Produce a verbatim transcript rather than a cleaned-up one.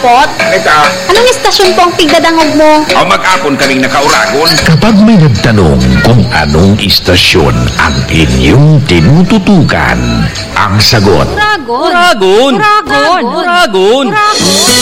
Pot? Eka, Anong istasyon po ang tigdadangog mo? o mag-apon kaming nakauragon. Kapag may nagtanong kung anong istasyon ang inyong tinututukan, ang sagot, Uragon. Uragon! Uragon. Uragon! Uragon.